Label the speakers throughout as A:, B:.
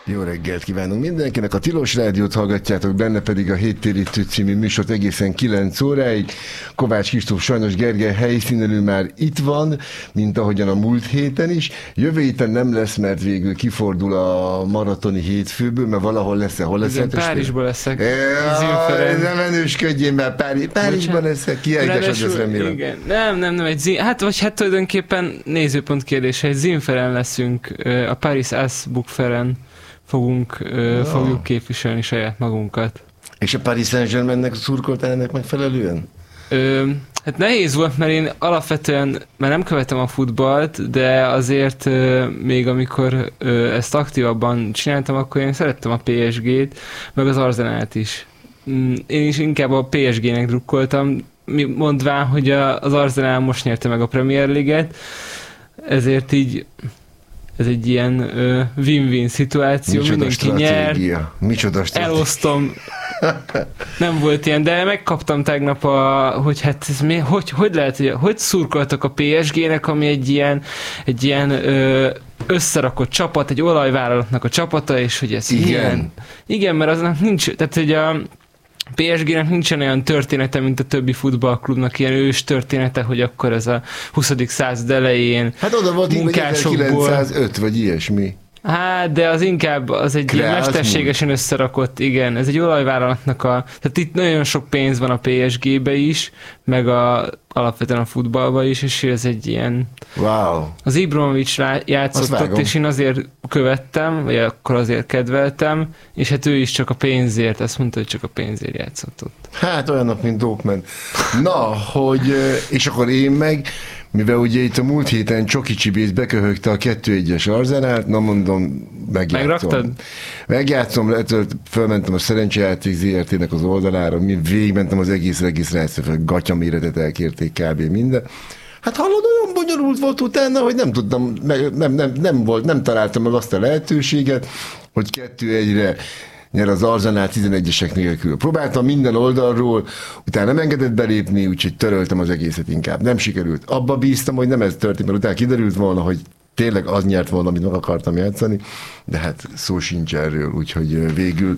A: Jó reggelt kívánunk mindenkinek, a Tilos Rádiót hallgatjátok, benne pedig a Héttérítő című műsort egészen 9 óráig. Kovács Kristóf sajnos Gergely helyszínelő már itt van, mint ahogyan a múlt héten is. Jövő héten nem lesz, mert végül kifordul a maratoni hétfőből, mert valahol lesz. Hol lesz?
B: Igen, Párizsban leszek.
A: Nem menősködjén már, Párizsban leszek, kiállításod lesz, remélem.
B: Igen. Nem, hát tulajdonképpen nézőpont kérdése, egy Zinferen leszünk, a Paris As Bookferen fogjuk képviselni saját magunkat.
A: És a Paris Saint-Germainnek szurkoltál ennek megfelelően?
B: Hát nehéz volt, mert én alapvetően, mert nem követem a futballt, de azért még amikor ezt aktívabban csináltam, akkor én szerettem a PSG-t, meg az Arsenalt is. Én is inkább a PSG-nek drukkoltam, mondván, hogy az Arsenal most nyerte meg a Premier League-et, ezért így ez egy ilyen win-win szituáció,
A: micsoda
B: mindenki nyer,
A: micsoda stratégia.
B: Elosztom, nem volt ilyen, de megkaptam tegnap, hogy hát ez hogy lehet, hogy szurkoltak a PSG-nek, ami egy ilyen összerakott csapat, egy olajvállalatnak a csapata, és hogy ez igen, mert aznak nincs, tehát hogy a PSG-nek nincsen olyan története, mint a többi futballklubnak, ilyen ős története, hogy akkor ez a 20. század elején
A: hát oda volt munkásokból... 1905 vagy ilyesmi.
B: Hát, de az inkább az egy ilyen mesterségesen összerakott, igen, ez egy olajvállalatnak tehát itt nagyon sok pénz van a PSG-be is, meg alapvetően a futballba is, és ez egy ilyen...
A: Wow.
B: Az Ibrahimovic játszott ott, és én azért követtem, vagy akkor azért kedveltem, és hát ő is csak a pénzért, azt mondta, hogy csak a pénzért játszott ott.
A: Hát olyanok, mint Dókman. Na, és akkor én meg, mivel ugye itt a múlt héten Csoki Csibész beköhögte a 2-1-es Arzenált, na mondom,
B: Megraktad?
A: Megjátszom, fölmentem a Szerencsejáték ZRT-nek az oldalára, végigmentem az egész rájszöfő gatyaméretet elkérték kb. Minden. Hát hallod, olyan bonyolult volt utána, hogy nem tudtam, nem találtam meg azt a lehetőséget, hogy 2-1-re nyer az Arzenál 11-esek nélkül. Próbáltam minden oldalról, utána nem engedett belépni, úgyhogy töröltem az egészet inkább. Nem sikerült. Abba bíztam, hogy nem ez történt, mert utána kiderült volna, hogy tényleg az nyert volna, amit meg akartam játszani, de hát szó sincs erről, úgyhogy végül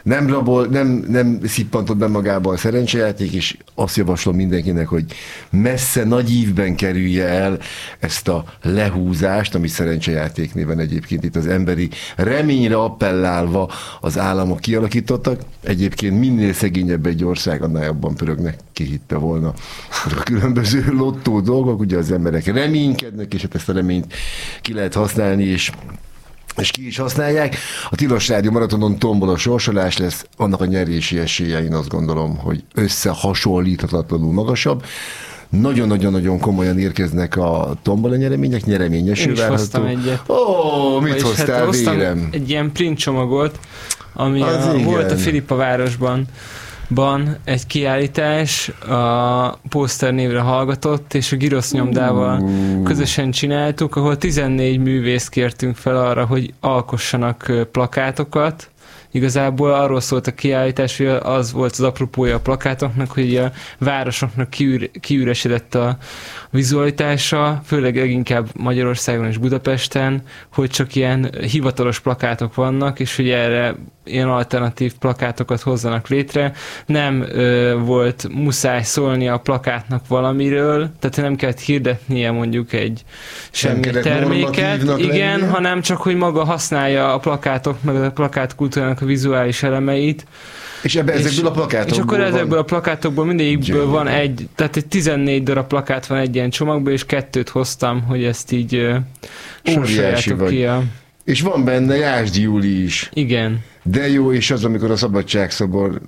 A: nem szippantott be magába a szerencsejáték, és azt javaslom mindenkinek, hogy messze nagy ívben kerülje el ezt a lehúzást, ami szerencsejáték néven egyébként itt az emberi reményre appellálva az államok kialakítottak. Egyébként minél szegényebb egy ország, annál jobban pörögnek, ki hitte volna. A különböző lottó dolgok, ugye az emberek reménykednek, és hát ezt a reményt ki lehet használni, és ki is használják. A Tilos Rádió maratonon tombola sorsolás lesz, annak a nyerési esélye, én azt gondolom, hogy összehasonlíthatatlanul magasabb. Nagyon-nagyon komolyan érkeznek a tombola nyeremények, nyereményesül várható.
B: Én is hoztam egyet.
A: Mit hoztál, vélem?
B: Egy ilyen print csomagot, ami volt a Filippa városban. Egy kiállítás, a Poster névre hallgatott, és a Girosz nyomdával közösen csináltuk, ahol 14 művészt kértünk fel arra, hogy alkossanak plakátokat. Igazából arról szólt a kiállítás, hogy az volt az apropója a plakátoknak, hogy a városoknak kiüresedett a vizualitása, főleg leginkább Magyarországon és Budapesten, hogy csak ilyen hivatalos plakátok vannak, és hogy erre ilyen alternatív plakátokat hozzanak létre. Nem volt muszáj szólni a plakátnak valamiről, tehát nem kellett hirdetnie mondjuk egy semmi terméket, igen, hanem csak, hogy maga használja a plakátok, meg a plakátkultúrának a vizuális elemeit.
A: És ezekből a plakátokból
B: és akkor ezekből a plakátokból mindegyikből van tehát egy 14 darab plakát van egy ilyen csomagból, és 2 hoztam, hogy ezt így sorsoljátok ki.
A: És van benne Jásdi Júli is.
B: Igen.
A: De jó, és az, amikor a Szabadságszobor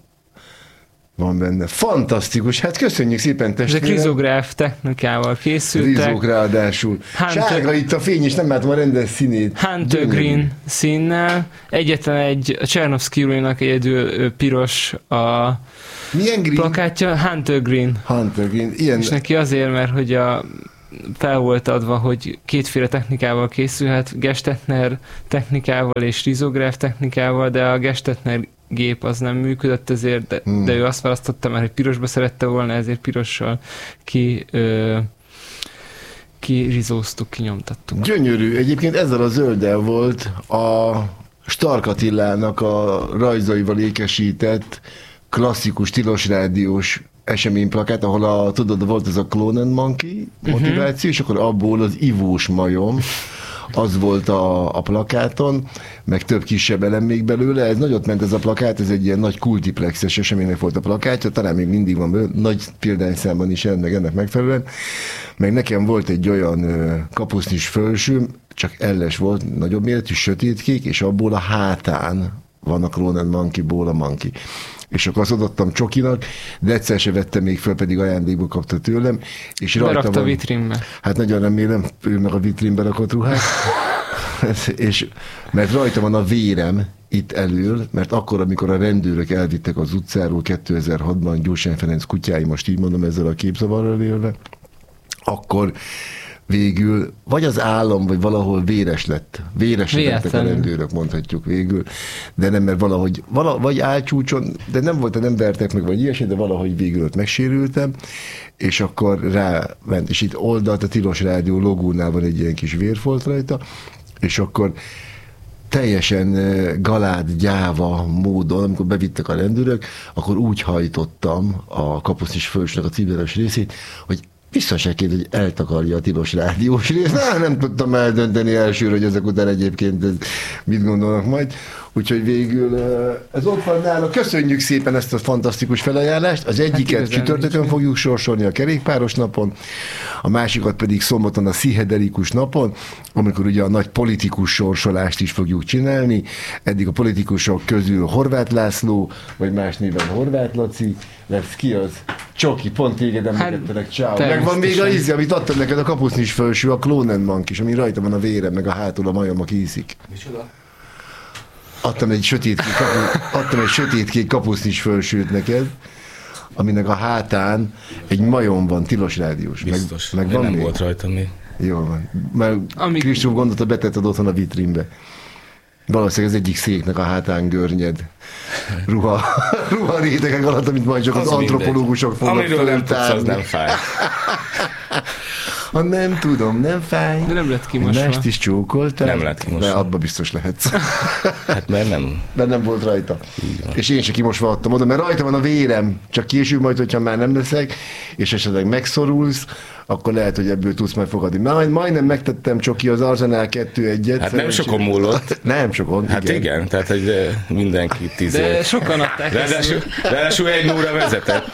A: van benne. Fantasztikus, hát köszönjük szépen, testvérem.
B: Ezek rizográf technikával készültek.
A: Rizók ráadásul. Sárga itt a fény, és nem látom a rendes színét.
B: Hunter Green színnel. Egyetlen egy, a Csernovszky-nak egyedül piros a
A: milyen green?
B: Plakátja. Hunter Green.
A: Ilyen...
B: És neki azért, mert hogy fel volt adva, hogy kétféle technikával készülhet, Gestetner technikával és rizográf technikával, de a Gestetner gép az nem működött, ezért, de ő azt választotta már, hogy pirosba szerette volna, ezért pirossal kirizóztuk, kinyomtattuk.
A: Gyönyörű. Egyébként ezzel a zölddel volt Stark Attilának a rajzaival ékesített klasszikus tilos rádiós eseményplakát, ahol tudod, volt ez a Clone and Monkey motiváció, és akkor abból az ivós majom, az volt a plakáton, meg több kisebb elem még belőle. Ez nagyot ment ez a plakát, ez egy ilyen nagy multiplexes eseménynek volt a plakátja, talán még mindig van belőle, nagy példányszámban is ennek megfelelően. Meg nekem volt egy olyan kapusznis fölsőm, csak elles volt, nagyobb méretű, sötétkék, és abból a hátán van a Clone and Monkey-ból a monkey. És akkor azt adottam Csokinak, de egyszer se vettem még föl, pedig ajándékból kapta tőlem. És
B: berakta a vitrínbe.
A: Hát nagyon remélem, ő meg a vitrínbe rakott ruhát. Mert rajta van a vérem itt elől, mert akkor, amikor a rendőrök elvittek az utcáról 2006-ban Gyurcsány Ferenc kutyái, most így mondom ezzel a képzavarral élve, akkor végül, vagy az állam, vagy valahol véres lettek a rendőrök, mondhatjuk végül, de nem, mert valahogy, vagy álcsúcson, de nem vertek meg, vagy ilyesmi, de valahogy végül ott megsérültem, és akkor ráment, és itt oldalt a Tilos Rádió logónál van egy ilyen kis vérfolt rajta, és akkor teljesen galád, gyáva módon, amikor bevittek a rendőrök, akkor úgy hajtottam a kapusznis fölsnek a ciberes részét, hogy biztonságként, hogy eltakarja a Tilos Rádiós részt. Nem tudtam eldönteni elsőre, hogy ezek után egyébként mit gondolnak majd. Úgyhogy végül ez ott van nála. Köszönjük szépen ezt a fantasztikus felajánlást. Az egyiket csütörtökön fogjuk sorsolni a kerékpáros napon, a másikat pedig szombaton a szihederikus napon, amikor ugye a nagy politikus sorsolást is fogjuk csinálni. Eddig a politikusok közül Horváth László, vagy más néven Horváth Laci, lesz ki az? Csoki, pont téged emlékeztelek, ciao. Meg van még a ízi, amit adtam neked, a kapusznis fölső, a Clone and Monkey, és ami rajta van a vérem, meg a hátul a majom, aki iszik.
C: Micsoda?
A: Adtam egy sötétkék kapusznis fölsőt neked, aminek a hátán egy majom van, Tilos Rádiós.
C: Biztos,
A: meg
C: van nem még? Volt rajta még.
A: Jól van. Mert Kristóf gondolta, betetted otthon a vitrínbe. Valószínűleg az egyik széknek a hátán görnyed ruha rétegek alatt, amit majd csak az antropológusok fognak
C: amiről nem tudsz, az nem fáj.
A: Ha nem tudom, nem fáj.
B: De nem lett kimosva.
A: Mást is csókoltál.
C: Nem lett kimosva.
A: De abba biztos lehetsz.
C: Hát mert nem.
A: De nem volt rajta. És én se kimosva adtam oda, mert rajta van a vérem. Csak később majd, hogyha már nem leszek, és esetleg megszorulsz, akkor lehet, hogy ebből tudsz majd fogadni. Majdnem megtettem Csoki az Arsenal 2-1-et.
C: Hát nem sokon múlott.
A: Nem sokon.
C: Hát igen, tehát hogy mindenki 10 év.
B: De sokan adták.
C: Ráadásul 1-0-ra vezetett.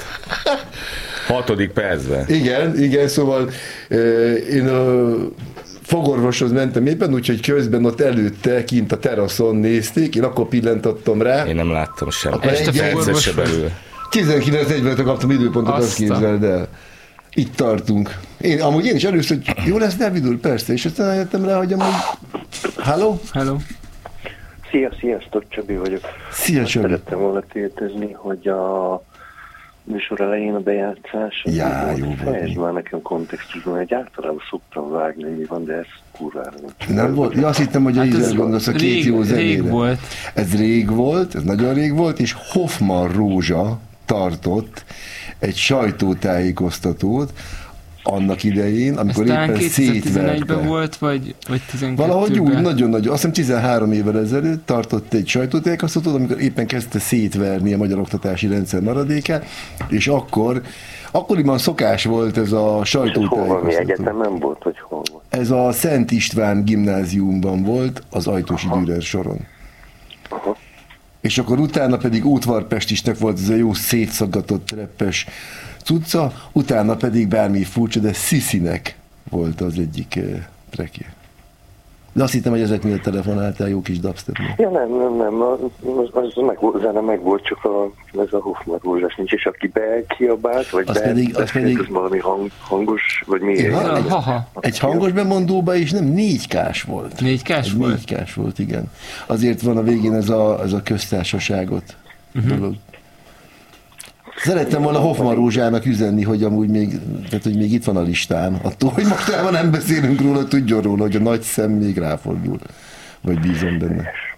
C: 6. percben.
A: Igen, szóval én a fogorvoshoz mentem éppen, úgyhogy közben ott előtte, kint a teraszon nézték, én akkor pillantottam rá.
C: Én nem láttam sem.
B: Este fogorvos
C: belül.
A: 19:40-re kaptam időpontot, azt képzeld el. Itt tartunk. Amúgy én is először, hogy jó lesz, Dávid úr, persze, és aztán jöttem rá, hogy amúgy... Hello?
D: Sziasztok, Csabi vagyok.
A: Szia, Csabi.
D: Szerettem volna kérdezni, hogy a műsor elején a bejátszás,
A: jó volt.
D: Fejezd már nekem kontextusban, hogy általában szoktam vágni, mi van, de ez kurvára
A: nem volt. Ja, azt hittem, hogy a gondolsz a két jó zenére.
B: Rég volt.
A: Ez rég volt, ez nagyon rég volt, és Hoffman Rózsa tartott egy sajtótájékoztatót annak idején, amikor éppen szétverte.
B: 2011-ben volt, vagy 12-ben?
A: Valahogy úgy, nagyon-nagyon, azt hiszem 13 évvel ezelőtt tartott egy sajtótájékoztatót, amikor éppen kezdte szétverni a magyar oktatási rendszer maradékát, és akkoriban szokás volt ez a sajtótájékoztató.
D: Hol van, mi egyetemen volt, vagy hol volt?
A: Ez a Szent István gimnáziumban volt, az Ajtósi Dürer soron.
D: Aha.
A: És akkor utána pedig Ótvarpestisnek volt ez a jó szétszaggatott treppes cucca, utána pedig bármi furcsa, de Sziszinek volt az egyik trekje. De azt hittem, hogy ezek miatt telefonáltál, jó kis dubstepnél.
D: Ja, nem, az zene meg volt, csak ez a Hoffman Rózsás nincs, és aki bekiabált, vagy
A: az pedig
D: valami hangos, vagy mi?
A: Egy hangos bemondóba is nem 4K-s volt.
B: 4K-s volt?
A: 4K-s volt, igen. Azért van a végén ez a köztársaságot dolog. Szerettem volna Hoffman Rózsának üzenni, hogy amúgy még itt van a listán. Attól, hogy mostában nem beszélünk róla, tudjon róla, hogy a nagy szem még ráfordul. Vagy bízom benne.